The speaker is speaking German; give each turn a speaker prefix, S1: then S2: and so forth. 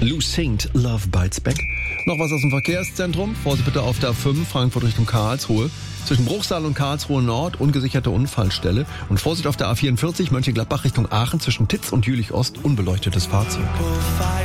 S1: Lou Saint, Love Bites Back. Noch was aus dem Verkehrszentrum. Vorsicht bitte auf der A5, Frankfurt Richtung Karlsruhe. Zwischen Bruchsal und Karlsruhe Nord, ungesicherte Unfallstelle. Und Vorsicht auf der A44, Mönchengladbach Richtung Aachen, zwischen Titz und Jülich Ost, unbeleuctetes Fahrzeug.